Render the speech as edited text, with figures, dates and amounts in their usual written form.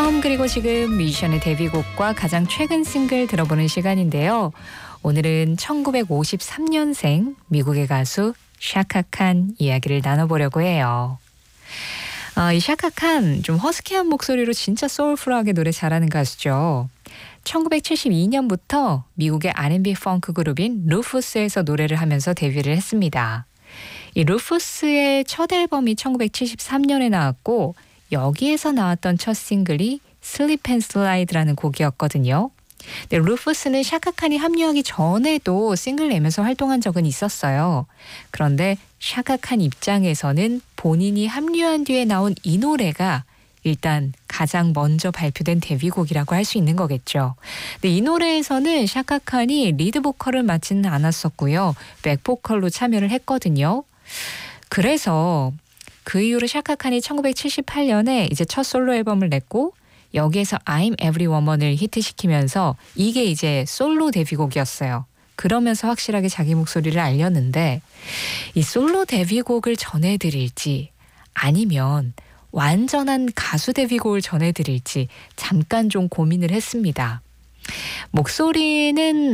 처음 그리고 지금 뮤지션의 데뷔곡과 가장 최근 싱글 들어보는 시간인데요. 오늘은 1953년생 미국의 가수 샤카칸 이야기를 나눠보려고 해요. 이 샤카칸 좀 허스키한 목소리로 진짜 소울풀하게 노래 잘하는 가수죠. 1972년부터 미국의 R&B 펑크 그룹인 루푸스에서 노래를 하면서 데뷔를 했습니다. 이 루푸스의 첫 앨범이 1973년에 나왔고 여기에서 나왔던 첫 싱글이 Slip and Slide라는 곡이었거든요. 근데 루푸스는 샤카칸이 합류하기 전에도 싱글 내면서 활동한 적은 있었어요. 그런데 샤카칸 입장에서는 본인이 합류한 뒤에 나온 이 노래가 일단 가장 먼저 발표된 데뷔곡이라고 할 수 있는 거겠죠. 근데 이 노래에서는 샤카칸이 리드 보컬을 맡지는 않았었고요. 백보컬로 참여를 했거든요. 그래서 그 이후로 샤카칸이 1978년에 이제 첫 솔로 앨범을 냈고 여기에서 I'm Every Woman을 히트시키면서 이게 이제 솔로 데뷔곡이었어요. 그러면서 확실하게 자기 목소리를 알렸는데 이 솔로 데뷔곡을 전해드릴지 아니면 완전한 가수 데뷔곡을 전해드릴지 잠깐 좀 고민을 했습니다. 목소리는